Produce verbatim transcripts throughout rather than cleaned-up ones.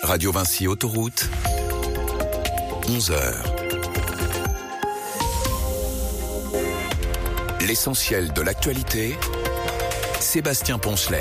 Radio Vinci Autoroute, onze heures. L'essentiel de l'actualité, Sébastien Poncelet.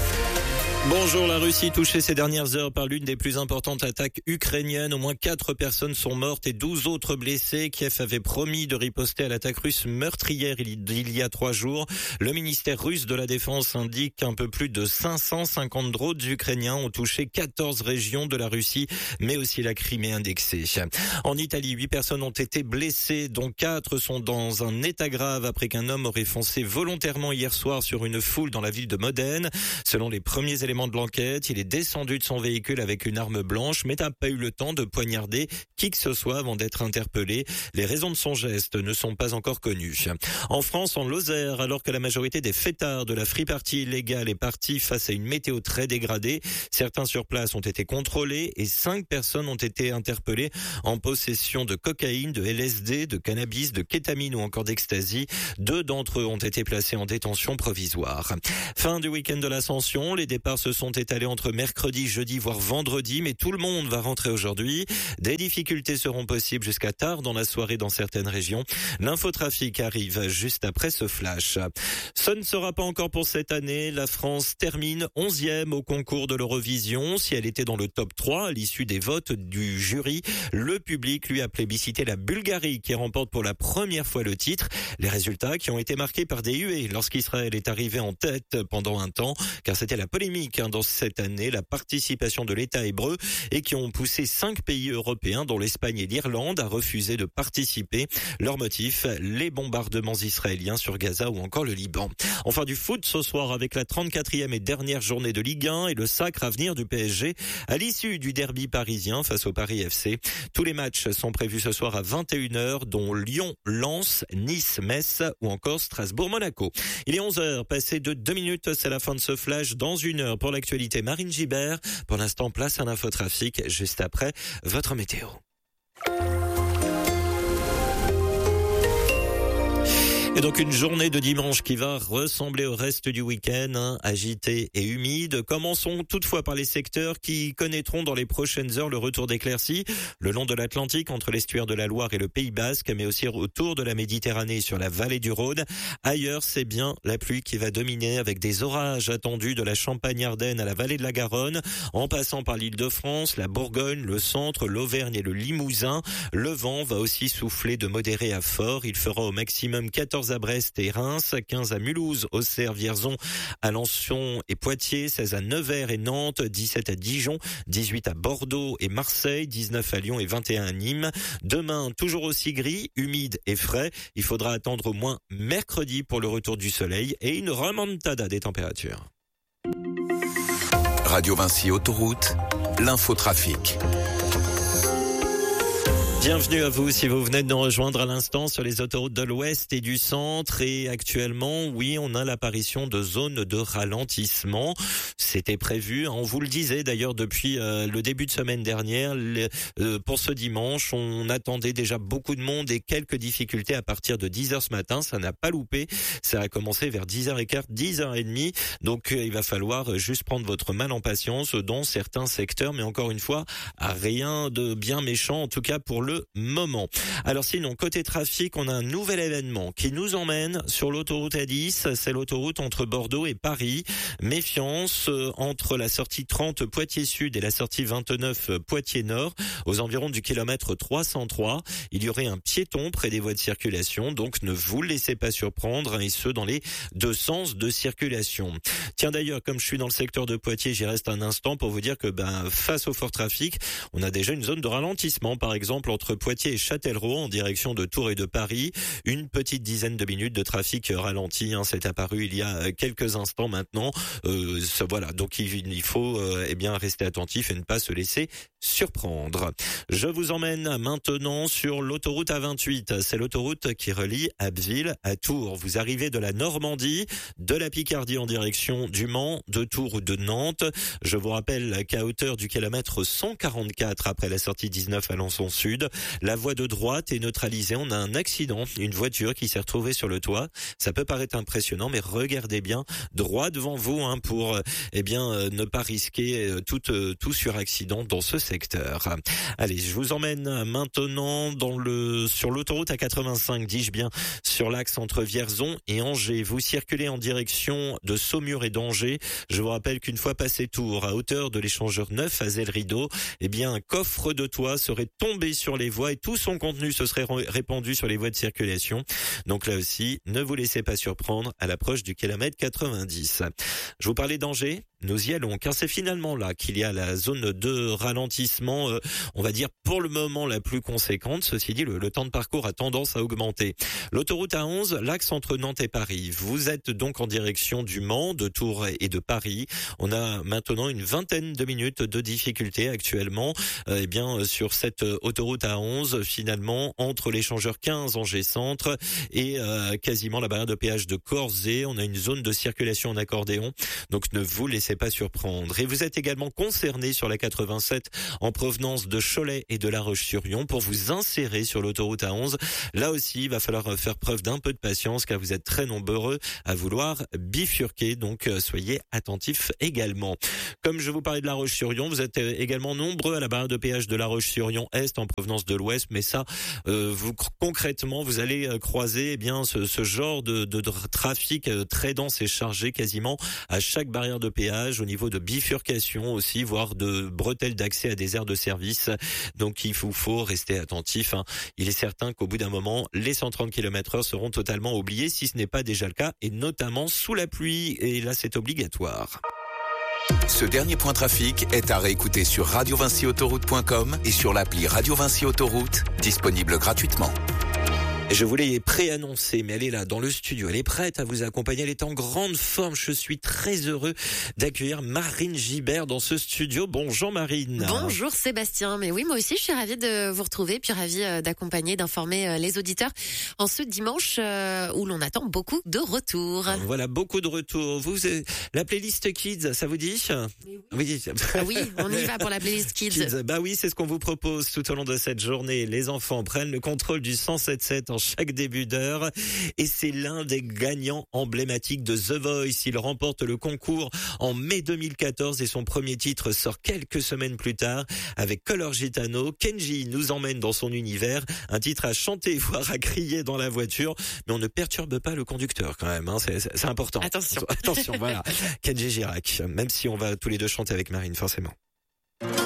Bonjour, la Russie touchée ces dernières heures par l'une des plus importantes attaques ukrainiennes. Au moins quatre personnes sont mortes et douze autres blessées. Kiev avait promis de riposter à l'attaque russe meurtrière il y a trois jours. Le ministère russe de la Défense indique qu'un peu plus de cinq cent cinquante drones ukrainiens ont touché quatorze régions de la Russie, mais aussi la Crimée indexée. En Italie, huit personnes ont été blessées, dont quatre sont dans un état grave après qu'un homme aurait foncé volontairement hier soir sur une foule dans la ville de Modène. Selon les premiers éléments de l'enquête, il est descendu de son véhicule avec une arme blanche, mais n'a pas eu le temps de poignarder qui que ce soit avant d'être interpellé. Les raisons de son geste ne sont pas encore connues. En France, en Lozère, alors que la majorité des fêtards de la free party illégale est partie face à une météo très dégradée, certains sur place ont été contrôlés et cinq personnes ont été interpellées en possession de cocaïne, de L S D, de cannabis, de kétamine ou encore d'ecstasy. Deux d'entre eux ont été placés en détention provisoire. Fin du week-end de l'Ascension, les départs se sont étalés entre mercredi, jeudi, voire vendredi, mais tout le monde va rentrer aujourd'hui. Des difficultés seront possibles jusqu'à tard dans la soirée dans certaines régions. L'infotrafic arrive juste après ce flash. Ce ne sera pas encore pour cette année. La France termine onzième au concours de l'Eurovision. Si elle était dans le top trois à l'issue des votes du jury, le public lui a plébiscité la Bulgarie qui remporte pour la première fois le titre. Les résultats qui ont été marqués par des huées lorsqu'Israël est arrivé en tête pendant un temps, car c'était la polémique dans cette année, la participation de l'État hébreu, et qui ont poussé cinq pays européens, dont l'Espagne et l'Irlande, à refuser de participer. Leur motif, les bombardements israéliens sur Gaza ou encore le Liban. Enfin du foot ce soir avec la trente-quatrième et dernière journée de Ligue un et le sacre à venir du P S G à l'issue du derby parisien face au Paris F C. Tous les matchs sont prévus ce soir à vingt et une heures, dont Lyon, Lens, Nice, Metz ou encore Strasbourg-Monaco. Il est onze heures, passé de deux minutes, c'est la fin de ce flash. Dans une heure, pour l'actualité, Marine Gibert. Pour l'instant, place à l'infotrafic, juste après votre météo. Et donc une journée de dimanche qui va ressembler au reste du week-end, hein, agitée et humide. Commençons toutefois par les secteurs qui connaîtront dans les prochaines heures le retour d'éclaircies le long de l'Atlantique, entre l'estuaire de la Loire et le Pays Basque, mais aussi autour de la Méditerranée sur la vallée du Rhône. Ailleurs, c'est bien la pluie qui va dominer avec des orages attendus de la Champagne-Ardenne à la vallée de la Garonne, en passant par l'Île-de-France, la Bourgogne, le centre, l'Auvergne et le Limousin. Le vent va aussi souffler de modéré à fort. Il fera au maximum quatorze à Brest et Reims, quinze à Mulhouse, Auxerre, Vierzon, Alençon et Poitiers, seize à Nevers et Nantes, dix-sept à Dijon, dix-huit à Bordeaux et Marseille, dix-neuf à Lyon et vingt et un à Nîmes. Demain, toujours aussi gris, humide et frais. Il faudra attendre au moins mercredi pour le retour du soleil et une remontada des températures. Radio Vinci Autoroute, l'infotrafic. Bienvenue à vous si vous venez de nous rejoindre à l'instant sur les autoroutes de l'Ouest et du Centre. Et actuellement, oui, on a l'apparition de zones de ralentissement. C'était prévu, on vous le disait d'ailleurs depuis euh, le début de semaine dernière. Le, euh, pour ce dimanche, on attendait déjà beaucoup de monde et quelques difficultés à partir de dix heures ce matin. Ça n'a pas loupé. Ça a commencé vers dix heures quinze, dix heures trente. Donc euh, il va falloir juste prendre votre mal en patience dans certains secteurs. Mais encore une fois, rien de bien méchant, en tout cas pour le moment. Alors sinon, côté trafic, on a un nouvel événement qui nous emmène sur l'autoroute A dix. C'est l'autoroute entre Bordeaux et Paris. Méfiance euh, entre la sortie trente Poitiers-Sud et la sortie vingt-neuf Poitiers-Nord. Aux environs du kilomètre trois cent trois, il y aurait un piéton près des voies de circulation. Donc ne vous laissez pas surprendre, hein, et ce dans les deux sens de circulation. Tiens d'ailleurs, comme je suis dans le secteur de Poitiers, j'y reste un instant pour vous dire que ben, face au fort trafic, on a déjà une zone de ralentissement, par exemple entre Poitiers et Châtellerault en direction de Tours et de Paris. Une petite dizaine de minutes de trafic ralenti, hein, c'est apparu il y a quelques instants maintenant. Euh, ça, voilà, donc il, il faut euh, eh bien rester attentif et ne pas se laisser surprendre. Je vous emmène maintenant sur l'autoroute A vingt-huit. C'est l'autoroute qui relie Abbeville à Tours. Vous arrivez de la Normandie, de la Picardie en direction du Mans, de Tours ou de Nantes. Je vous rappelle qu'à hauteur du kilomètre cent quarante-quatre après la sortie dix-neuf Alençon Sud, la voie de droite est neutralisée. On a un accident, une voiture qui s'est retrouvée sur le toit. Ça peut paraître impressionnant, mais regardez bien droit devant vous, hein, pour eh bien, euh, ne pas risquer euh, tout, euh, tout suraccident dans ce secteur. Allez, je vous emmène maintenant dans le sur l'autoroute A quatre-vingt-cinq, dis-je bien, sur l'axe entre Vierzon et Angers. Vous circulez en direction de Saumur et d'Angers. Je vous rappelle qu'une fois passé Tours, à hauteur de l'échangeur neuf à Zell-Rideau, eh bien, un coffre de toit serait tombé sur les voies et tout son contenu se serait répandu sur les voies de circulation. Donc là aussi, ne vous laissez pas surprendre à l'approche du kilomètre quatre-vingt-dix. Je vous parlais d'Angers. Nous y allons, car c'est finalement là qu'il y a la zone de ralentissement, euh, on va dire pour le moment la plus conséquente. Ceci dit, le, le temps de parcours a tendance à augmenter. L'autoroute A onze, l'axe entre Nantes et Paris. Vous êtes donc en direction du Mans, de Tours et de Paris. On a maintenant une vingtaine de minutes de difficulté actuellement, euh, eh bien sur cette autoroute A onze, finalement entre l'échangeur quinze Angers Centre et euh, quasiment la barrière de péage de Corzet. On a une zone de circulation en accordéon, donc ne vous laissez pas surprendre. Et vous êtes également concerné sur la quatre-vingt-sept en provenance de Cholet et de La Roche-sur-Yon pour vous insérer sur l'autoroute A onze. Là aussi, il va falloir faire preuve d'un peu de patience car vous êtes très nombreux à vouloir bifurquer, donc soyez attentifs également. Comme je vous parlais de La Roche-sur-Yon, vous êtes également nombreux à la barrière de péage de La Roche-sur-Yon Est en provenance de l'Ouest, mais ça, euh, vous concrètement, vous allez croiser eh bien ce, ce genre de, de, de trafic très dense et chargé quasiment à chaque barrière de péage, au niveau de bifurcation aussi, voire de bretelles d'accès à des aires de service. Donc il faut, faut rester attentif. Hein. Il est certain qu'au bout d'un moment, les cent trente kilomètres heure seront totalement oubliés, si ce n'est pas déjà le cas, et notamment sous la pluie. Et là, c'est obligatoire. Ce dernier point trafic est à réécouter sur radio vinci autoroute point com et sur l'appli Radio Vinci Autoroute, disponible gratuitement. Je vous l'ai préannoncé, mais elle est là dans le studio, elle est prête à vous accompagner, elle est en grande forme. Je suis très heureux d'accueillir Marine Gibert dans ce studio. Bonjour Marine. Bonjour Sébastien, mais oui moi aussi je suis ravie de vous retrouver, puis ravie d'accompagner, d'informer les auditeurs en ce dimanche où l'on attend beaucoup de retours. Voilà, beaucoup de retours. Vous, la playlist Kids, ça vous dit? Oui. Oui. Ah oui, on y va pour la playlist Kids. Kids. Bah oui, c'est ce qu'on vous propose tout au long de cette journée. Les enfants prennent le contrôle du cent sept sept en chaque début d'heure et c'est l'un des gagnants emblématiques de The Voice. Il remporte le concours en mai deux mille quatorze et son premier titre sort quelques semaines plus tard avec Color Gitano. Kenji nous emmène dans son univers, un titre à chanter voire à crier dans la voiture, mais on ne perturbe pas le conducteur quand même, hein. c'est, c'est, c'est important. Attention. Attention, voilà. Kenji Girac, même si on va tous les deux chanter avec Marine forcément.